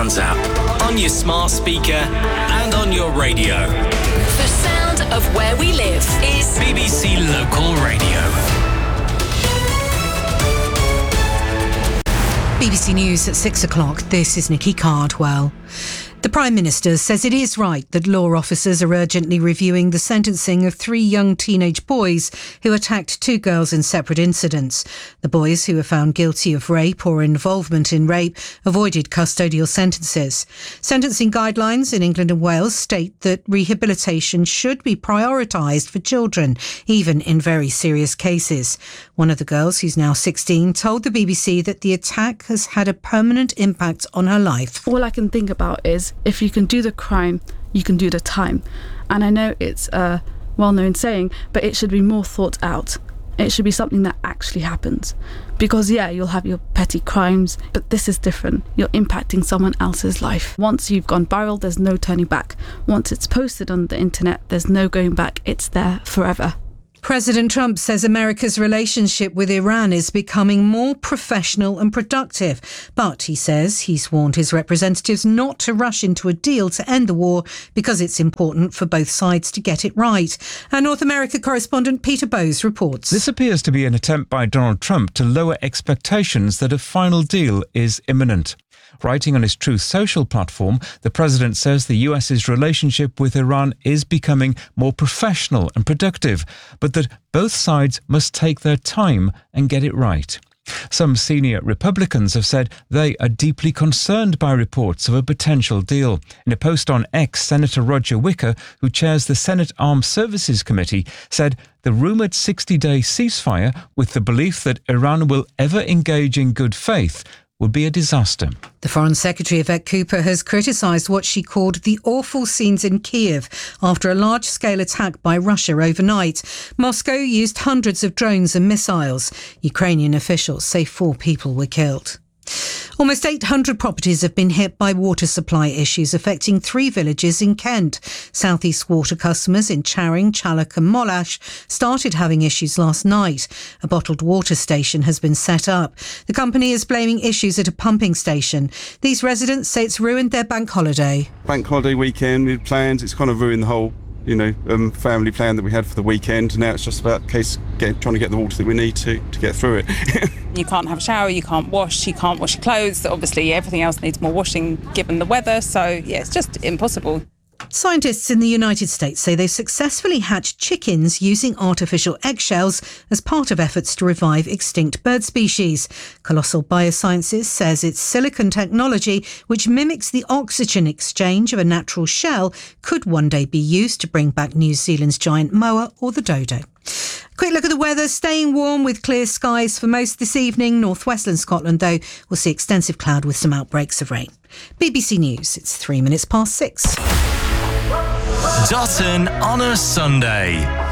Sounds app, on your smart speaker and on your radio. The sound of where we live is BBC Local Radio. BBC News at 6 o'clock. This is Nikki Cardwell. The Prime Minister says it is right that law officers are urgently reviewing the sentencing of 3 young teenage boys who attacked 2 girls in separate incidents. The boys, who were found guilty of rape or involvement in rape, avoided custodial sentences. Sentencing guidelines in England and Wales state that rehabilitation should be prioritised for children, even in very serious cases. One of the girls, who's now 16, told the BBC that the attack has had a permanent impact on her life. All I can think about is, if you can do the crime, you can do the time. And I know it's a well-known saying, but it should be more thought out. It should be something that actually happens. Because, yeah, you'll have your petty crimes, but this is different. You're impacting someone else's life. Once you've gone viral, there's no turning back. Once it's posted on the internet, there's no going back. It's there forever. President Trump says America's relationship with Iran is becoming more professional and productive. But he says he's warned his representatives not to rush into a deal to end the war because it's important for both sides to get it right. Our North America correspondent Peter Bowes reports. This appears to be an attempt by Donald Trump to lower expectations that a final deal is imminent. Writing on his Truth Social platform, the president says the US's relationship with Iran is becoming more professional and productive, but that both sides must take their time and get it right. Some senior Republicans have said they are deeply concerned by reports of a potential deal. In a post on X, Senator Roger Wicker, who chairs the Senate Armed Services Committee, said the rumoured 60-day ceasefire, with the belief that Iran will ever engage in good faith, would be a disaster. The Foreign Secretary, Yvette Cooper, has criticised what she called the awful scenes in Kiev after a large-scale attack by Russia overnight. Moscow used hundreds of drones and missiles. Ukrainian officials say 4 people were killed. Almost 800 properties have been hit by water supply issues affecting 3 villages in Kent. South East Water customers in Charing, Challock and Mollash started having issues last night. A bottled water station has been set up. The company is blaming issues at a pumping station. These residents say it's ruined their bank holiday. Bank holiday weekend, we had plans, it's kind of ruined the whole family plan that we had for the weekend. Now it's just about trying to get the water that we need to get through it. You can't have a shower, you can't wash your clothes. Obviously, everything else needs more washing given the weather. So, yeah, it's just impossible. Scientists in the United States say they've successfully hatched chickens using artificial eggshells as part of efforts to revive extinct bird species. Colossal Biosciences says its silicon technology, which mimics the oxygen exchange of a natural shell, could one day be used to bring back New Zealand's giant moa or the dodo. Quick look at the weather. Staying warm with clear skies for most this evening. Northwestern Scotland, though, will see extensive cloud with some outbreaks of rain. BBC News, it's 3 minutes past 6. Dotton on a Sunday.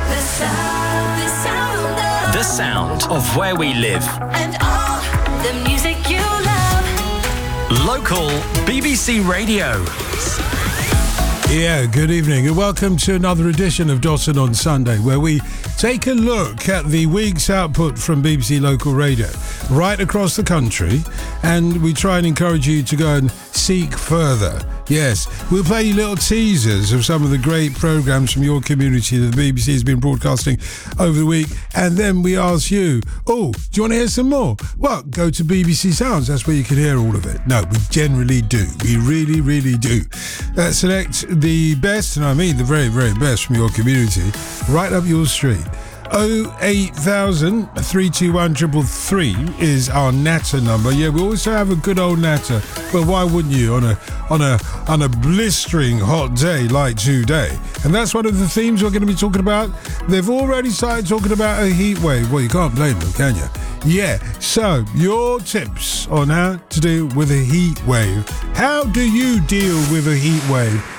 The sound of where we live. and all the music you love. Local BBC Radio. Yeah, good evening and welcome to another edition of Dotton on Sunday, where we take a look at the week's output from BBC Local Radio right across the country, and we try and encourage you to go and seek further. Yes, we'll play you little teasers of some of the great programmes from your community that the BBC has been broadcasting over the week, and then we ask you, do you want to hear some more? Well, go to BBC Sounds, that's where you can hear all of it. No, we generally do. We really, really do. Select the best, and I mean the very, very best from your community, right up your street. 08000 321 333 is our natter number. Yeah, we also have a good old natter, but why wouldn't you on a blistering hot day like today? And that's one of the themes we're going to be talking about. They've already started talking about a heat wave. Well, you can't blame them, can you? Yeah, so your tips on how to deal with a heat wave. How do you deal with a heat wave?